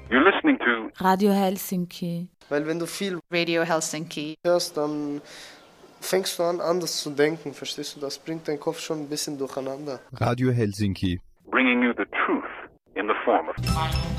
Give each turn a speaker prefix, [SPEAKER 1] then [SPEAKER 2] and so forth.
[SPEAKER 1] You're listening to
[SPEAKER 2] Radio Helsinki.
[SPEAKER 3] Weil wenn du viel
[SPEAKER 4] Radio Helsinki
[SPEAKER 3] hörst, dann fängst du an, anders zu denken, verstehst du? Das bringt deinen Kopf schon ein bisschen durcheinander.
[SPEAKER 5] Radio Helsinki.
[SPEAKER 1] bringing you the truth in the form of